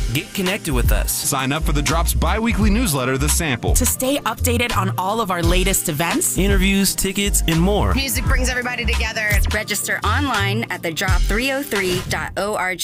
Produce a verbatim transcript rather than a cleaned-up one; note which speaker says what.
Speaker 1: Get connected with us.
Speaker 2: Sign up for the Drop's bi-weekly newsletter, The Sample.
Speaker 3: To stay updated on all of our latest events,
Speaker 1: interviews, tickets, and more.
Speaker 4: Music brings everybody together.
Speaker 5: Register online at the drop three oh three dot org.